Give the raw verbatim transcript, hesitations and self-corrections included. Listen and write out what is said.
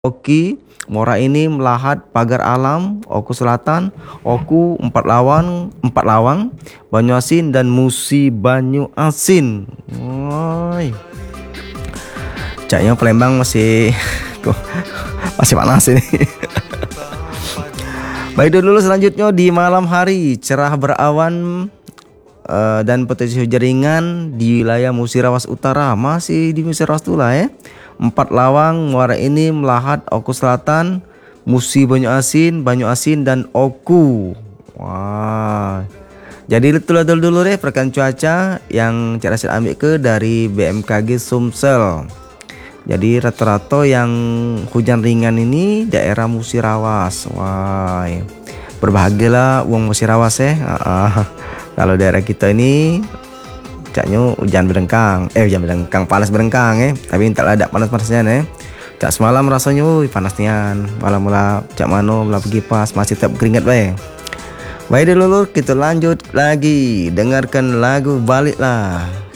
Oki, Muara ini Melahat, Pagar Alam, Oku Selatan, Oku, Empat Lawang, Empat Lawang, Banyu Asin dan Musi Banyu Asin. Woi. Caknya Palembang masih masih panas ini. Baik dulu selanjutnya di malam hari cerah berawan uh, dan potensi hujan ringan di wilayah Musirawas Utara, masih di Musirawas tu lah ya. Empat Lawang, Muara ini Melahat, Oku Selatan, Musi Banyu Asin, Banyu Asin dan Oku. Wah. Jadi itulah dulu-dulu deh perkan cuaca yang cara saya ambil ke dari B M K G Sumsel. Jadi rata-rata yang hujan ringan ini daerah Musirawas. Wah, berbahagialah uang Musirawas ya. Uh, kalau daerah kita ini caknya hujan berengkang, eh hujan berengkang, panas berengkang eh. Tapi tak ada panas-panasnya nih. Cak semalam rasanya wuih panasnya. Malam mula cak mano mula pergi pas masih tetap keringat bae. Baik dulu kita lanjut lagi dengarkan lagu Baliklah.